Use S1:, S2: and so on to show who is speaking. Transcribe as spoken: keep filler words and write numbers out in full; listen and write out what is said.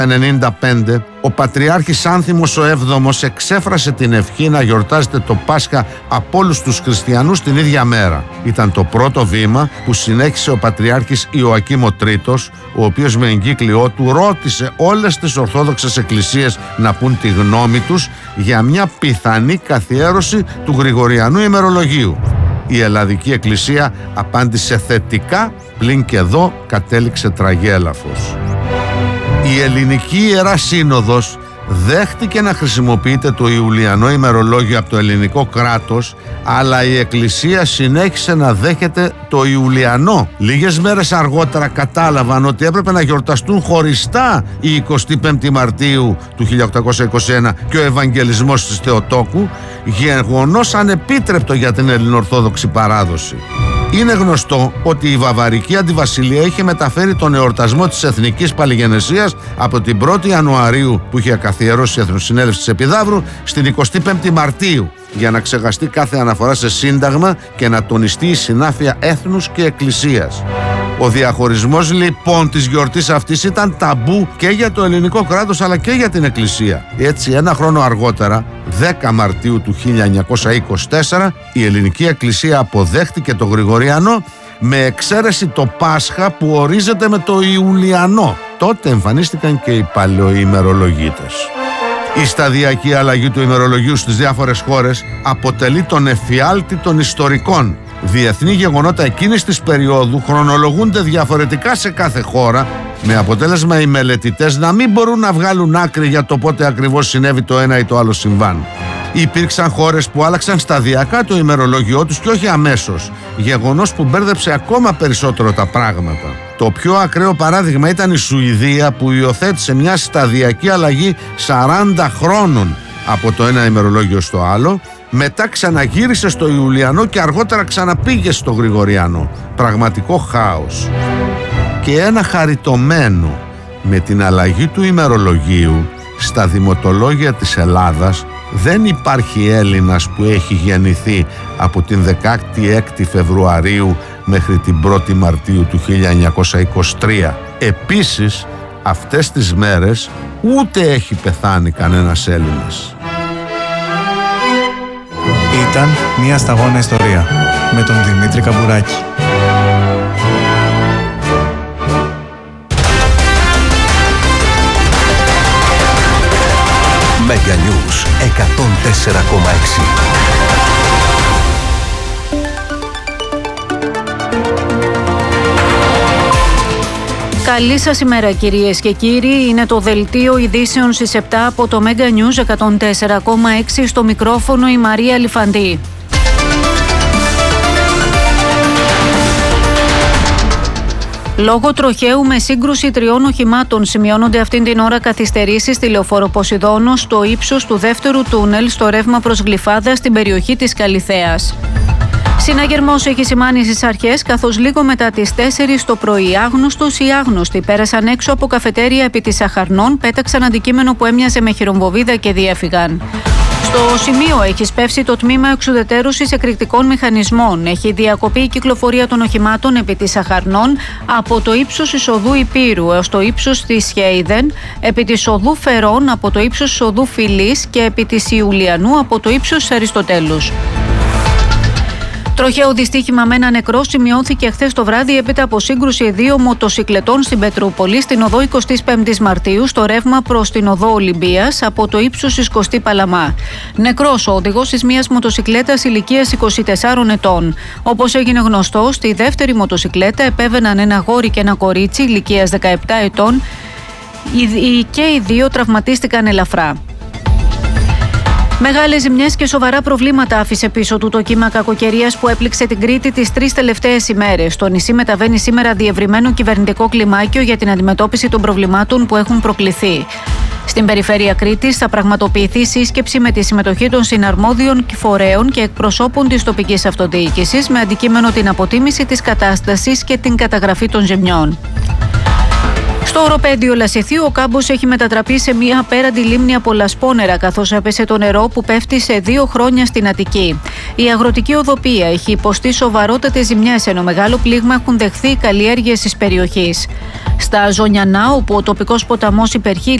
S1: ενενήντα πέντε, ο Πατριάρχης Άνθιμος ο έβδομος εξέφρασε την ευχή να γιορτάζεται το Πάσχα από όλους τους χριστιανούς την ίδια μέρα. Ήταν το πρώτο βήμα που συνέχισε ο Πατριάρχης Ιωακήμ ο Τρίτος, ο οποίος με εγκύκλιό του ρώτησε όλες τις Ορθόδοξες εκκλησίες να πούν τη γνώμη τους για μια πιθανή καθιέρωση του Γρηγοριανού ημερολογίου. Η Ελλαδική Εκκλησία απάντησε θετικά, πλην και εδώ κατέληξε τραγέλαφος. Η Ελληνική Ιερά Σύνοδος δέχτηκε να χρησιμοποιείται το Ιουλιανό ημερολόγιο από το ελληνικό κράτος, αλλά η Εκκλησία συνέχισε να δέχεται το Ιουλιανό. Λίγες μέρες αργότερα κατάλαβαν ότι έπρεπε να γιορταστούν χωριστά η εικοστή πέμπτη Μαρτίου του χίλια οκτακόσια είκοσι ένα και ο Ευαγγελισμός της Θεοτόκου, γεγονός ανεπίτρεπτο για την ελληνοορθόδοξη παράδοση. Είναι γνωστό ότι η Βαβαρική Αντιβασιλεία είχε μεταφέρει τον εορτασμό της Εθνικής Παλιγενεσίας από την πρώτη Ιανουαρίου που είχε καθιερώσει η Εθνοσυνέλευση της Επιδαύρου στην εικοστή πέμπτη Μαρτίου, για να ξεχαστεί κάθε αναφορά σε σύνταγμα και να τονιστεί η συνάφεια έθνους και εκκλησίας. Ο διαχωρισμός λοιπόν της γιορτής αυτής ήταν ταμπού και για το ελληνικό κράτος αλλά και για την Εκκλησία. Έτσι, ένα χρόνο αργότερα, δέκα Μαρτίου του χίλια εννιακόσια είκοσι τέσσερα, η Ελληνική Εκκλησία αποδέχτηκε το Γρηγοριανό, με εξαίρεση το Πάσχα που ορίζεται με το Ιουλιανό. Τότε εμφανίστηκαν και οι παλαιοημερολογίτες. Η σταδιακή αλλαγή του ημερολογίου στις διάφορες χώρες αποτελεί τον εφιάλτη των ιστορικών. Διεθνή γεγονότα εκείνης της περίοδου χρονολογούνται διαφορετικά σε κάθε χώρα, με αποτέλεσμα οι μελετητές να μην μπορούν να βγάλουν άκρη για το πότε ακριβώς συνέβη το ένα ή το άλλο συμβάν. Υπήρξαν χώρες που άλλαξαν σταδιακά το ημερολόγιό τους και όχι αμέσως, γεγονός που μπέρδεψε ακόμα περισσότερο τα πράγματα. Το πιο ακραίο παράδειγμα ήταν η Σουηδία, που υιοθέτησε μια σταδιακή αλλαγή σαράντα χρόνων από το ένα ημερολόγιο στο άλλο, μετά ξαναγύρισε στο Ιουλιανό και αργότερα ξαναπήγε στο Γρηγοριανό. Πραγματικό χάος. Και ένα χαριτωμένο: με την αλλαγή του ημερολογίου στα δημοτολόγια της Ελλάδας δεν υπάρχει Έλληνας που έχει γεννηθεί από την δεκάτη έκτη Φεβρουαρίου μέχρι την πρώτη Μαρτίου του χίλια εννιακόσια είκοσι τρία. Επίσης, αυτές τις μέρες ούτε έχει πεθάνει κανένας Έλληνας.
S2: Ήταν μια σταγόνα ιστορία με τον Δημήτρη Καμπουράκη.
S3: Μέγκα Νιούς εκατόν τέσσερα κόμμα έξι.
S4: Καλή σας ημέρα κυρίες και κύριοι, είναι το δελτίο ειδήσεων στις επτά από το Μέγκα Νιούς εκατόν τέσσερα κόμμα έξι, στο μικρόφωνο η Μαρία Λιφαντή. Λόγω τροχαίου με σύγκρουση τριών οχημάτων σημειώνονται αυτήν την ώρα καθυστερήσεις στη λεωφόρο Ποσειδώνος στο ύψος του δεύτερου τούνελ στο ρεύμα προς Γλυφάδα στην περιοχή της Καλιθέας. Συναγερμός έχει σημάνει στις αρχές, καθώς λίγο μετά τις τέσσερις το πρωί άγνωστος ή άγνωστοι πέρασαν έξω από καφετέρια επί της Αχαρνών, πέταξαν αντικείμενο που έμοιαζε με χειρομβοβίδα και διέφυγαν. Στο σημείο έχει σπεύσει το τμήμα εξουδετερώσης εκρηκτικών μηχανισμών. Έχει διακοπεί η κυκλοφορία των οχημάτων επί της Αχαρνών από το ύψος της οδού Υπήρου έως το ύψος της Χέιδεν, επί της οδού Φερών από το ύψος της οδού Φιλής και επί της Ιουλιανού από το ύψος της Αριστοτέλους. Τροχαίο δυστύχημα με ένα νεκρό σημειώθηκε χθες το βράδυ έπειτα από σύγκρουση δύο μοτοσικλετών στην Πετρούπολη, στην οδό εικοστή πέμπτη Μαρτίου, στο ρεύμα προς την οδό Ολυμπίας, από το ύψος της Κωστή Παλαμά. Νεκρός ο οδηγός της μίας μοτοσικλέτας ηλικίας είκοσι τεσσάρων ετών. Όπως έγινε γνωστό, στη δεύτερη μοτοσικλέτα επέβαιναν ένα αγόρι και ένα κορίτσι ηλικίας δεκαεπτά ετών και οι δύο τραυματίστηκαν ελαφρά. Μεγάλες ζημιές και σοβαρά προβλήματα άφησε πίσω του το κύμα κακοκαιρίας που έπληξε την Κρήτη τις τρεις τελευταίες ημέρες. Το νησί μεταβαίνει σήμερα διευρυμένο κυβερνητικό κλιμάκιο για την αντιμετώπιση των προβλημάτων που έχουν προκληθεί. Στην περιφέρεια Κρήτης θα πραγματοποιηθεί σύσκεψη με τη συμμετοχή των συναρμόδιων φορέων και εκπροσώπων της τοπικής αυτοδιοίκησης με αντικείμενο την αποτίμηση της κατάστασης και την καταγραφή των ζημιών. Στο οροπέδιο Λασιθίου, ο κάμπος έχει μετατραπεί σε μια απέραντη λίμνη από λασπόνερα, καθώς έπεσε το νερό που πέφτει σε δύο χρόνια στην Αττική. Η αγροτική οδοπία έχει υποστεί σοβαρότατες ζημιές, ενώ μεγάλο πλήγμα έχουν δεχθεί οι καλλιέργειες της περιοχής. Στα Ζωνιανά, όπου ο τοπικός ποταμός υπερχείλει